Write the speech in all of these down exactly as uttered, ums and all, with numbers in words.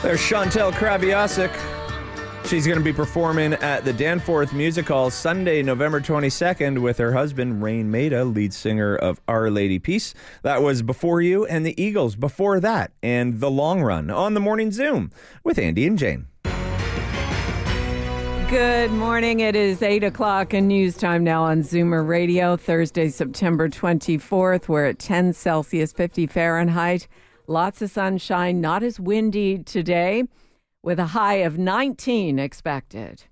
There's Chantel Kraviasik. She's going to be performing at the Danforth Music Hall Sunday, November twenty-second with her husband, Rain Maida, lead singer of Our Lady Peace. That was Before You and the Eagles before that, and The Long Run on the Morning Zoom with Andy and Jane. Good morning. It is eight o'clock and news time now on Zoomer Radio. Thursday, September twenty-fourth. We're at ten Celsius, fifty Fahrenheit. Lots of sunshine, not as windy today, with a high of nineteen expected.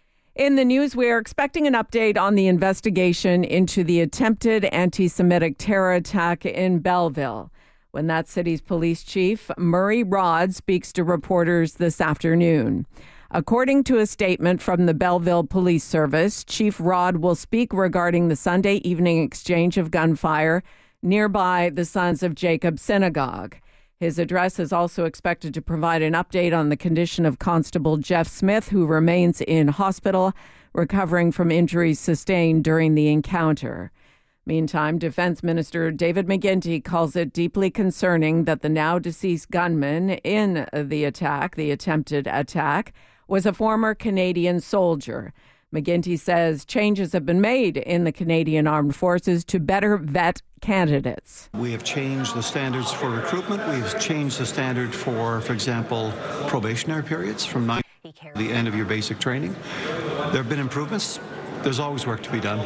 In the news, we are expecting an update on the investigation into the attempted anti-Semitic terror attack in Belleville, when that city's police chief, Murray Rod, speaks to reporters this afternoon. According to a statement from the Belleville Police Service, Chief Rod will speak regarding the Sunday evening exchange of gunfire nearby the Sons of Jacob Synagogue. His address is also expected to provide an update on the condition of Constable Jeff Smith, who remains in hospital, recovering from injuries sustained during the encounter. Meantime, Defense Minister David McGuinty calls it deeply concerning that the now deceased gunman in the attack, the attempted attack, was a former Canadian soldier. McGuinty says changes have been made in the Canadian Armed Forces to better vet candidates. We have changed the standards for recruitment. We've changed the standard for, for example, probationary periods from nine to the end of your basic training. There have been improvements. There's always work to be done.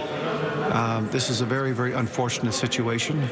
Um, this is a very, very unfortunate situation.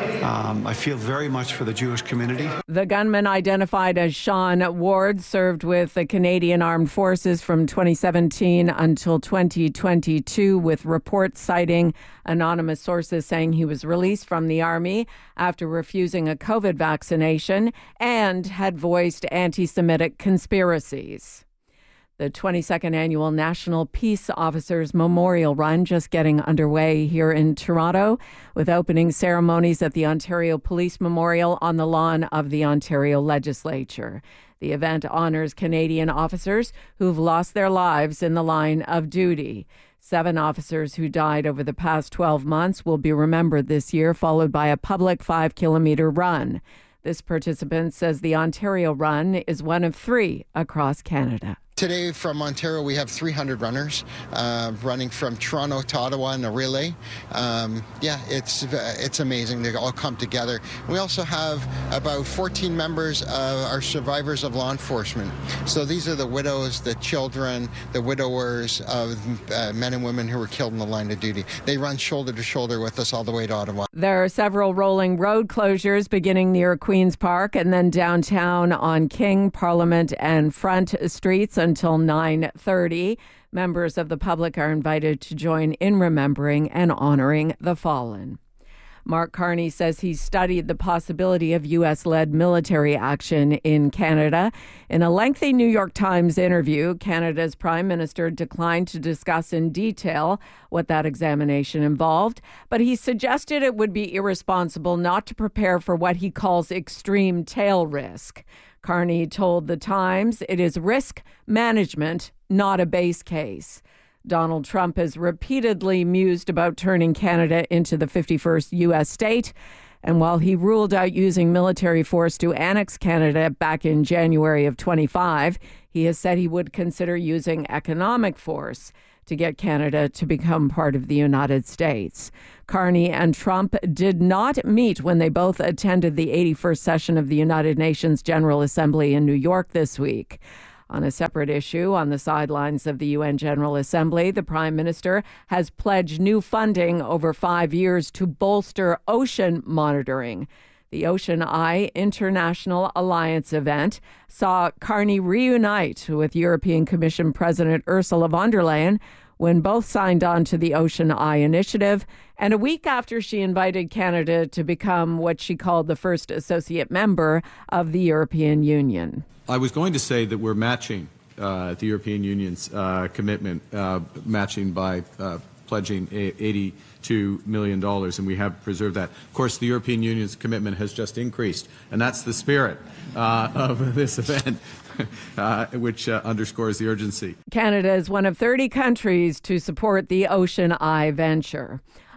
Um, I feel very much for the Jewish community. The gunman, identified as Sean Ward, served with the Canadian Armed Forces from twenty seventeen until twenty twenty-two, with reports citing anonymous sources saying he was released from the Army after refusing a COVID vaccination and had voiced anti-Semitic conspiracies. The twenty-second Annual National Peace Officers Memorial Run just getting underway here in Toronto, with opening ceremonies at the Ontario Police Memorial on the lawn of the Ontario Legislature. The event honors Canadian officers who've lost their lives in the line of duty. Seven officers who died over the past twelve months will be remembered this year, followed by a public five-kilometer run. This participant says the Ontario Run is one of three across Canada. Today from Ontario, we have three hundred runners uh, running from Toronto to Ottawa in a relay. Um, yeah, it's it's amazing. They all come together. We also have about fourteen members of our survivors of law enforcement. So these are the widows, the children, the widowers of uh, men and women who were killed in the line of duty. They run shoulder to shoulder with us all the way to Ottawa. There are several rolling road closures beginning near Queen's Park and then downtown on King, Parliament, and Front Streets until nine thirty. Members of the public are invited to join in remembering and honoring the fallen. Mark Carney says he's studied the possibility of U S-led military action in Canada. In a lengthy New York Times interview, Canada's Prime Minister declined to discuss in detail what that examination involved, but he suggested it would be irresponsible not to prepare for what he calls extreme tail risk. Carney told The Times it is risk management, not a base case. Donald Trump has repeatedly mused about turning Canada into the fifty-first U S state. And while he ruled out using military force to annex Canada back in January of twenty-five, he has said he would consider using economic force to get Canada to become part of the United States. Carney and Trump did not meet when they both attended the eighty-first session of the United Nations General Assembly in New York this week. On a separate issue, on the sidelines of the U N General Assembly, the Prime Minister has pledged new funding over five years to bolster ocean monitoring. The Ocean Eye International Alliance event saw Carney reunite with European Commission President Ursula von der Leyen when both signed on to the Ocean Eye initiative, and a week after she invited Canada to become what she called the first associate member of the European Union. I was going to say that we're matching uh, the European Union's uh, commitment, uh, matching by uh, pledging eighty-two million dollars, and we have preserved that. Of course, the European Union's commitment has just increased, and that's the spirit uh, of this event. Uh, which uh, underscores the urgency. Canada is one of thirty countries to support the Ocean Eye venture.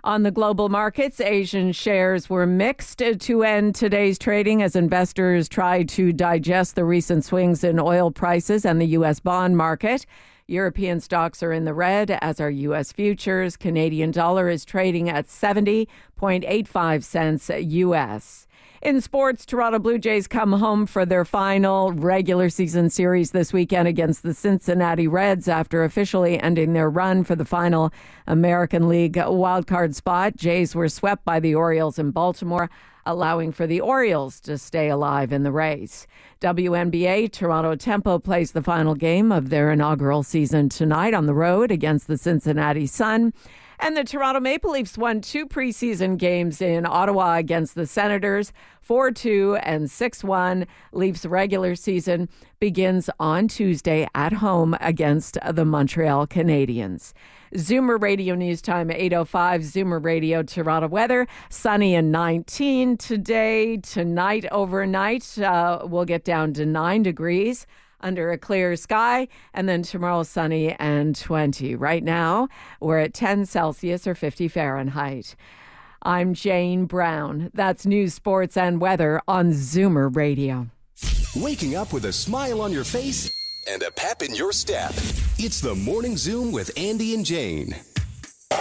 On the global markets, Asian shares were mixed to end today's trading as investors tried to digest the recent swings in oil prices and the U S bond market. European stocks are in the red, as are U S futures. Canadian dollar is trading at seventy point eight five cents U S. In sports, Toronto Blue Jays come home for their final regular season series this weekend against the Cincinnati Reds after officially ending their run for the final American League wildcard spot. Jays were swept by the Orioles in Baltimore, allowing for the Orioles to stay alive in the race. W N B A, Toronto Tempo plays the final game of their inaugural season tonight on the road against the Cincinnati Sun. And the Toronto Maple Leafs won two preseason games in Ottawa against the Senators, four two and six one. Leafs regular season begins on Tuesday at home against the Montreal Canadiens. Zoomer Radio News Time, eight oh five. Zoomer Radio Toronto weather, sunny and nineteen today. Tonight, overnight, uh, we'll get down to nine degrees under a clear sky, and then tomorrow sunny and twenty. Right now, we're at ten Celsius or fifty Fahrenheit. I'm Jane Brown. That's news, sports, and weather on Zoomer Radio. Waking up with a smile on your face and a pep in your step. It's the Morning Zoom with Andy and Jane.